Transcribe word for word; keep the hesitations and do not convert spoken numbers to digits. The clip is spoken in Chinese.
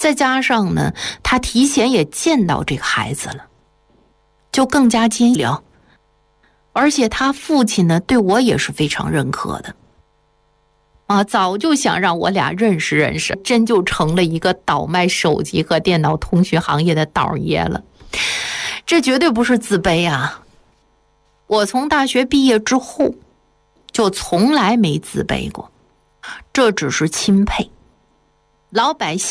再加上呢，他提前也见到这个孩子了，就更加坚聊。而且他父亲呢，对我也是非常认可的。啊，早就想让我俩认识认识，真就成了一个倒卖手机和电脑通讯行业的倒爷了。这绝对不是自卑啊！我从大学毕业之后，就从来没自卑过，这只是钦佩。老百姓